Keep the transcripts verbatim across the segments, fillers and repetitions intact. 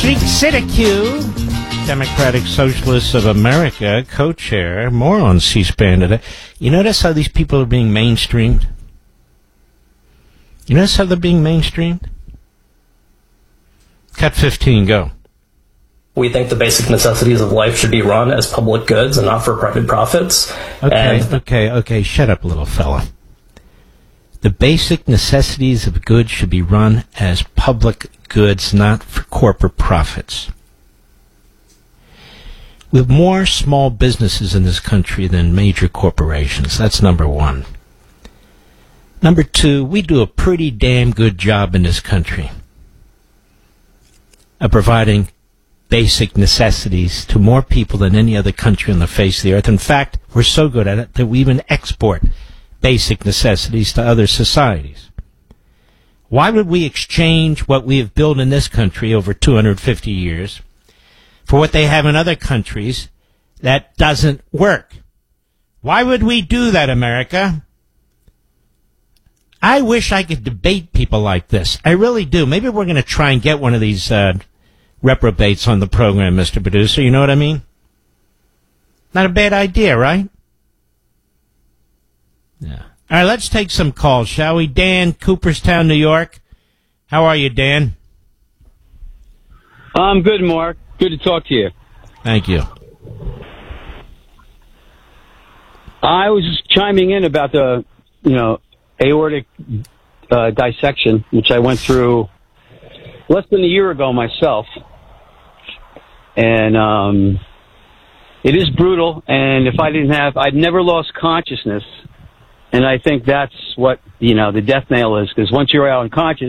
Street Sitacu, Democratic Socialists of America, co-chair, more on C-SPAN today. You notice how these people are being mainstreamed? You notice how they're being mainstreamed? Cut fifteen, go. We think the basic necessities of life should be run as public goods and not for private profits. Okay, and okay, okay, shut up, little fella. The basic necessities of goods should be run as public goods, not for corporate profits. We have more small businesses in this country than major corporations. That's number one. Number two, we do a pretty damn good job in this country of providing basic necessities to more people than any other country on the face of the earth. In fact, we're so good at it that we even export basic necessities to other societies. Why would we exchange what we have built in this country over two hundred fifty years for what they have in other countries that doesn't work? Why would we do that, America? I wish I could debate people like this. I really do. Maybe we're going to try and get one of these uh, reprobates on the program, Mister Producer. You know what I mean? Not a bad idea, right? Yeah. All right, let's take some calls, shall we? Dan, Cooperstown, New York. How are you, Dan? I'm good, Mark. Good to talk to you. Thank you. I was just chiming in about the, you know, aortic uh, dissection, which I went through less than a year ago myself. And um, it is brutal, and if I didn't have, I'd never lost consciousness. And I think that's what, you know, the death knell is, because once you're out unconscious,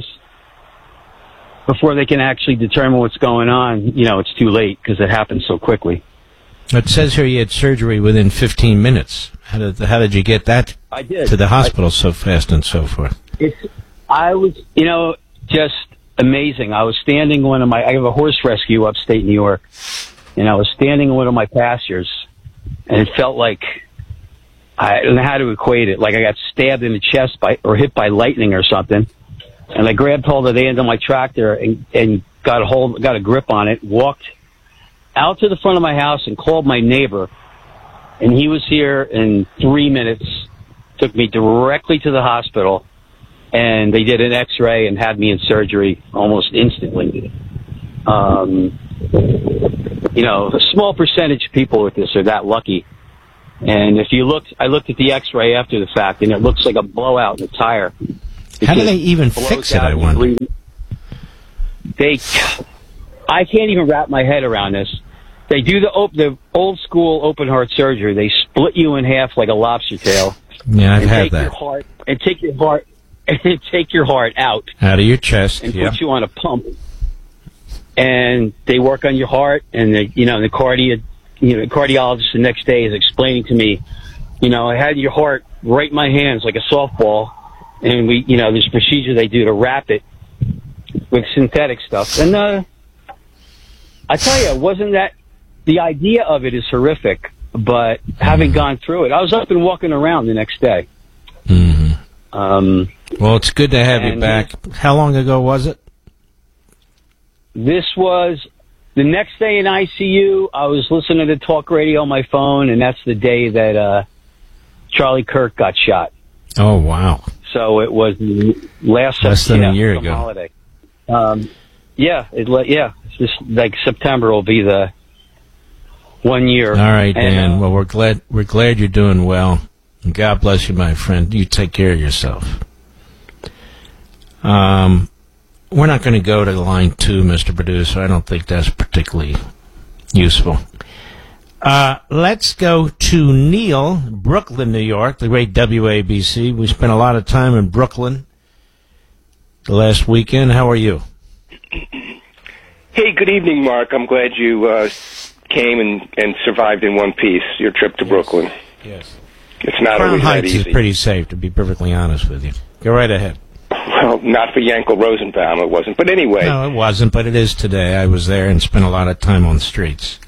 before they can actually determine what's going on, you know, it's too late because it happens so quickly. It says here you had surgery within fifteen minutes. How did how did you get that I did. to the hospital I, so fast and so forth? It's, I was, you know, just amazing. I was standing in one of my, I have a horse rescue upstate New York, and I was standing in one of my pastures, and it felt like, I don't know how to equate it, like I got stabbed in the chest by, or hit by lightning or something. And I grabbed hold of the end of my tractor and, and got a hold, got a grip on it, walked out to the front of my house and called my neighbor. And he was here in three minutes, took me directly to the hospital, and they did an x-ray and had me in surgery almost instantly. Um, you know, a small percentage of people with this are that lucky. And if you look, I looked at the x-ray after the fact, and it looks like a blowout in the tire. How do they even fix it, I wonder? They, I can't even wrap my head around this. They do the, op- the old school open heart surgery. They split you in half like a lobster tail. Yeah, I've and had take that. Your heart, and take your heart, and take your heart out. Out of your chest, and yeah. put you on a pump. And they work on your heart, and the, you know, the cardio, you know, the cardiologist the next day is explaining to me, you know, I had your heart right in my hands like a softball, and we, you know, there's a procedure they do to wrap it with synthetic stuff. And uh, I tell you, wasn't that, the idea of it is horrific, but having gone through it, I was up and walking around the next day. Mm-hmm. Um, well, it's good to have you back. How long ago was it? This was the next day in I C U. I was listening to talk radio on my phone, and that's the day that uh, Charlie Kirk got shot. Oh, wow. So it was last less than yeah, a year ago. Holiday. Um, yeah, it yeah. It's just like September will be the one year. All right, and, Dan. Uh, well, we're glad we're glad you're doing well. And God bless you, my friend. You take care of yourself. Um, we're not going to go to line two, Mister Producer. I don't think that's particularly useful. Uh, let's go to Neil, Brooklyn, New York, the great W A B C. We spent a lot of time in Brooklyn the last weekend. How are you? Hey, good evening, Mark. I'm glad you uh, came and, and survived in one piece, your trip to yes. Brooklyn. Yes. It's not Crown always Heights that easy. is pretty safe, to be perfectly honest with you. Go right ahead. Well, not for Yankel Rosenbaum, it wasn't. But anyway. No, it wasn't, but it is today. I was there and spent a lot of time on the streets.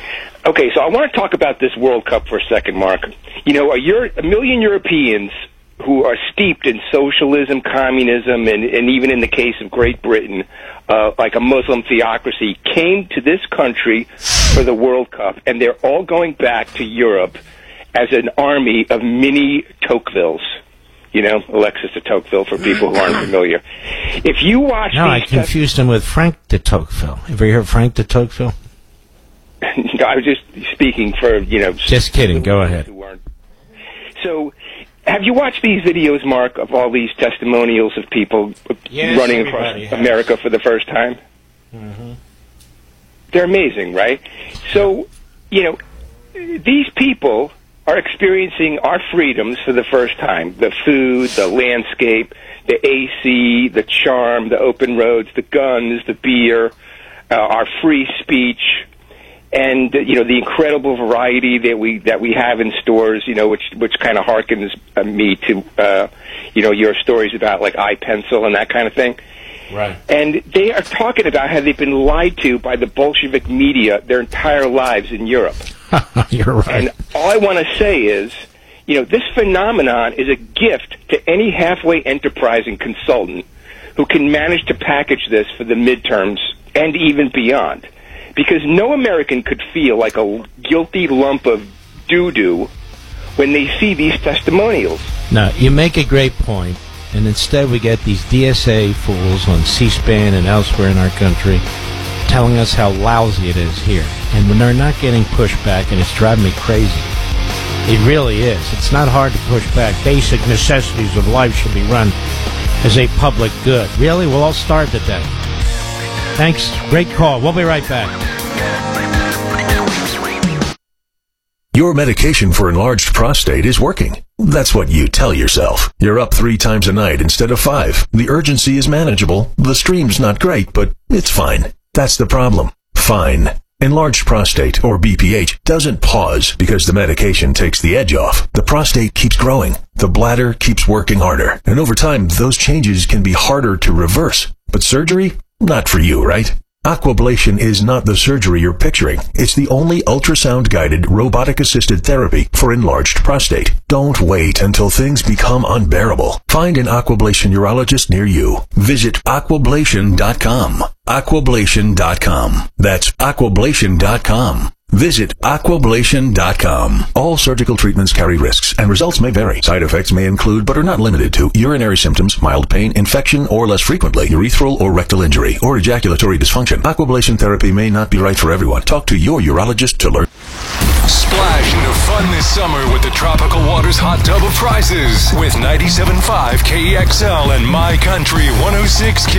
Okay, so I want to talk about this World Cup for a second, Mark. You know, a, Euro- a million Europeans who are steeped in socialism, communism, and, and even in the case of Great Britain, uh, like a Muslim theocracy, came to this country for the World Cup, and they're all going back to Europe as an army of mini Tocquevilles. You know, Alexis de Tocqueville, for people who aren't familiar. If you watch No, I these confused him with Frank de Tocqueville. Ever hear of Frank de Tocqueville? I was just speaking for, you know... Just kidding. Go ahead. Who aren't. So, have you watched these videos, Mark, of all these testimonials of people Yes, running across everybody has. America for the first time? Mm-hmm. They're amazing, right? So, you know, these people are experiencing our freedoms for the first time. The food, the landscape, the A C, the charm, the open roads, the guns, the beer, uh, our free speech, and uh, you know, the incredible variety that we that we have in stores. You know, which which kind of harkens uh, me to uh, you know, your stories about like iPencil and that kind of thing. Right. And they are talking about how they've been lied to by the Bolshevik media their entire lives in Europe. You're right. And all I want to say is, you know, this phenomenon is a gift to any halfway enterprising consultant who can manage to package this for the midterms and even beyond. Because no American could feel like a guilty lump of doo-doo when they see these testimonials. Now, you make a great point, and instead we get these D S A fools on C-SPAN and elsewhere in our country telling us how lousy it is here. And when they're not getting pushback, and it's driving me crazy. It really is. It's not hard to push back. Basic necessities of life should be run as a public good. Really? We'll all starve to death. Thanks. Great call. We'll be right back. Your medication for enlarged prostate is working. That's what you tell yourself. You're up three times a night instead of five. The urgency is manageable. The stream's not great, but it's fine. That's the problem. Fine. Enlarged prostate, or B P H, doesn't pause because the medication takes the edge off. The prostate keeps growing. The bladder keeps working harder. And over time, those changes can be harder to reverse. But surgery? Not for you, right? Aquablation is not the surgery you're picturing. It's the only ultrasound-guided, robotic-assisted therapy for enlarged prostate. Don't wait until things become unbearable. Find an Aquablation urologist near you. Visit aquablation dot com. aquablation dot com. That's aquablation dot com. Visit aquablation dot com. All surgical treatments carry risks, and results may vary. Side effects may include, but are not limited to, urinary symptoms, mild pain, infection, or less frequently, urethral or rectal injury, or ejaculatory dysfunction. Aquablation therapy may not be right for everyone. Talk to your urologist to learn. Splash into fun this summer with the Tropical Waters Hot Tub of Prizes with ninety-seven point five K E X L and My Country one oh six